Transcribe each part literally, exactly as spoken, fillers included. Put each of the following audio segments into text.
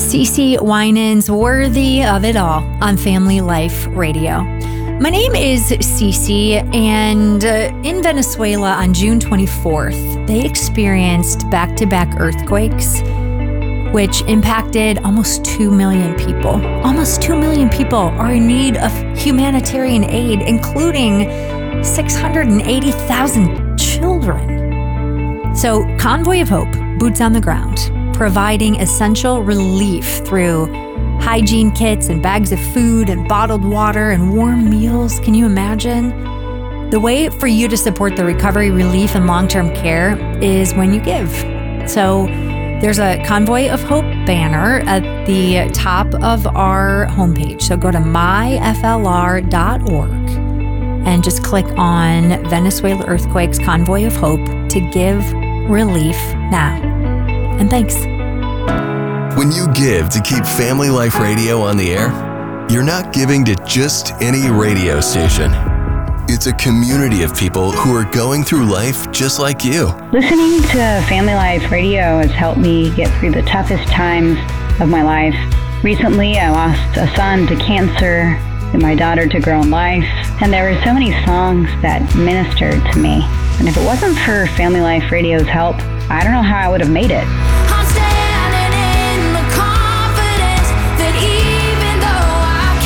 CeCe Winans, Worthy of It All on Family Life Radio. My name is CeCe, and uh, in Venezuela on June twenty-fourth, they experienced back-to-back earthquakes, which impacted almost two million people. Almost two million people are in need of humanitarian aid, including six hundred eighty thousand children. So Convoy of Hope, boots on the ground, providing essential relief through hygiene kits and bags of food and bottled water and warm meals. Can you imagine? The way for you to support the recovery, relief, and long-term care is when you give. So there's a Convoy of Hope banner at the top of our homepage. So go to my f l r dot org and just click on Venezuela Earthquakes Convoy of Hope to give relief now. And thanks. When you give to keep Family Life Radio on the air, you're not giving to just any radio station. It's a community of people who are going through life just like you. Listening to Family Life Radio has helped me get through the toughest times of my life. Recently, I lost a son to cancer and my daughter to grown life, and there were so many songs that ministered to me. And if it wasn't for Family Life Radio's help, I don't know how I would have made it. I'm standing in the confidence that even though I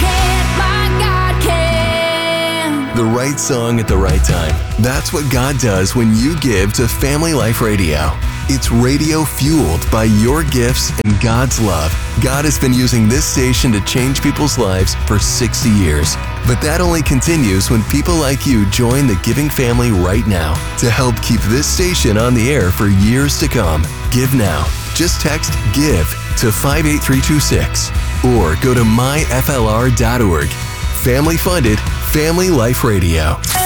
can't, my God can. The right song at the right time. That's what God does when you give to Family Life Radio. It's radio fueled by your gifts and God's love. God has been using this station to change people's lives for sixty years. But that only continues when people like you join the giving family right now to help keep this station on the air for years to come. Give now. Just text GIVE to five eight three two six or go to my f l r dot org. Family funded, Family Life Radio.